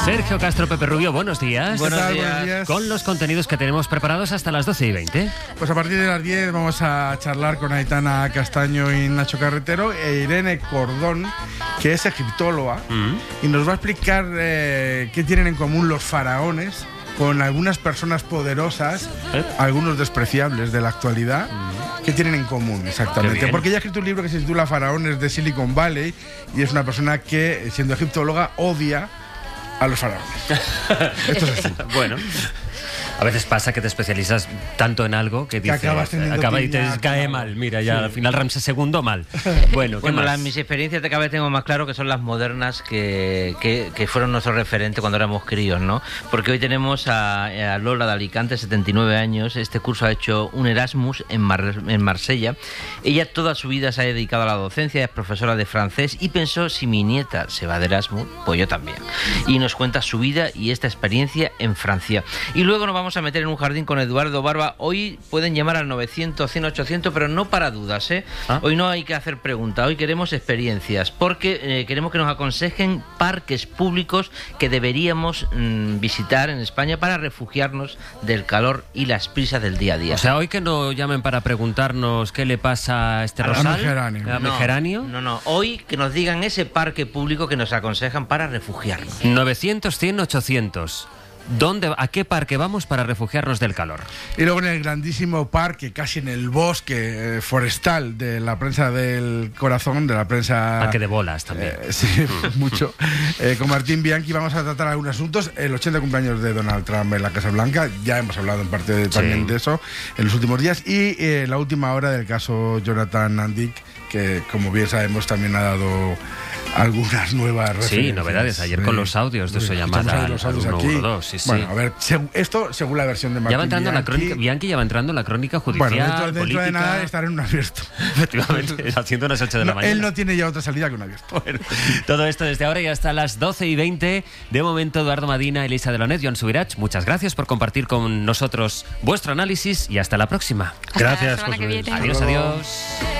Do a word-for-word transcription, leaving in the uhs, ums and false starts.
Sergio Castro, Pepe Rubio, buenos días. Buenos ¿Qué tal? días. Buenos días. Con los contenidos que tenemos preparados hasta las doce y veinte. Pues a partir de las diez vamos a charlar con Aitana Castaño y Nacho Carretero e Irene Cordón, que es egiptóloga, Mm. y nos va a explicar eh, qué tienen en común los faraones con algunas personas poderosas, ¿Eh? algunos despreciables de la actualidad. ¿Qué tienen en común Qué exactamente? bien. Porque ella ha escrito un libro que se titula Faraones de Silicon Valley y es una persona que, siendo egiptóloga, odia a los faraones. Esto es así. Bueno, a veces pasa que te especializas tanto en algo que dices, acabas teniendo acaba y te piña, cae claro. mal. Mira, ya Sí. al final Ramsés segundo mal. Bueno, ¿qué Bueno, más? las, mis experiencias de cada vez tengo más claro que son las modernas que, que, que fueron nuestro referente cuando éramos críos, ¿no? Porque hoy tenemos a, a Lola de Alicante, setenta y nueve años. Este curso ha hecho un Erasmus en, Mar, en Marsella. Ella toda su vida se ha dedicado a la docencia, es profesora de francés y pensó, si mi nieta se va de Erasmus, pues yo también. Y nos cuenta su vida y esta experiencia en Francia. Y luego nos vamos a meter en un jardín con Eduardo Barba. Hoy pueden llamar al novecientos, cien, ochocientos, pero no para dudas, ¿eh? ¿Ah? Hoy no hay que hacer preguntas, hoy queremos experiencias, porque eh, queremos que nos aconsejen parques públicos que deberíamos mm, visitar en España para refugiarnos del calor y las prisas del día a día. O sea, hoy que no llamen para preguntarnos qué le pasa a este A rosal. Megeranio. A Megeranio. No, no, hoy que nos digan ese parque público que nos aconsejan para refugiarnos. novecientos, cien, ochocientos. ¿Dónde, ¿A qué parque vamos para refugiarnos del calor? Y luego en el grandísimo parque, casi en el bosque eh, forestal de la prensa del corazón, de la prensa... Parque de bolas también. Eh, sí, mucho. Eh, con Martín Bianchi vamos a tratar algunos asuntos. El ochenta cumpleaños de Donald Trump en la Casa Blanca, ya hemos hablado en parte de- también Sí. de eso en los últimos días. Y eh, la última hora del caso Jonathan Nandick, que como bien sabemos también ha dado algunas nuevas Sí, referencias. novedades. Ayer con los audios de su Escuchamos llamada ahí los al audios uno aquí. uno dos, sí, sí. Bueno, a ver, seg- esto según la versión de Martín Ya va entrando la Bianchi. crónica, Bianchi ya va entrando en la crónica judicial, Bueno, dentro, dentro política. de nada estará en un abierto. Efectivamente, haciendo las ocho de la No, mañana. él no tiene ya otra salida que un abierto. Bueno, todo esto desde ahora y hasta las doce y veinte. De momento, Eduardo Madina, Elisa Delonet, Joan Subirach, muchas gracias por compartir con nosotros vuestro análisis y hasta la próxima. Hasta la semana que viene. Adiós, adiós.